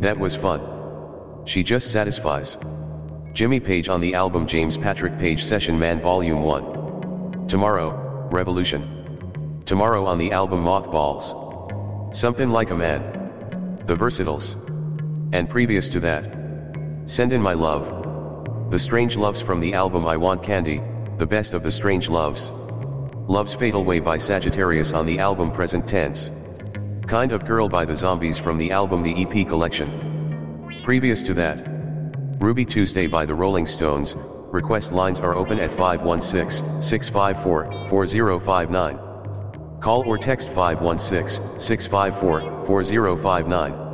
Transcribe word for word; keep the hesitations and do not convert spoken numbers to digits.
That was fun. She just satisfies. Jimmy Page on the album James Patrick Page Session Man Volume one. Tomorrow, Revolution. Tomorrow on the album Mothballs. Something Like a Man. The Versatiles. And previous to that, Send In My Love. The Strange Loves from the album I Want Candy, the best of the Strange Loves. Love's Fatal Way by Sagittarius on the album Present Tense. Kind of Girl by the Zombies from the album The E P Collection. Previous to that, Ruby Tuesday by the Rolling Stones. Request lines are open at five one six, six five four, four zero five nine. Call or text five one six, six five four, four zero five nine.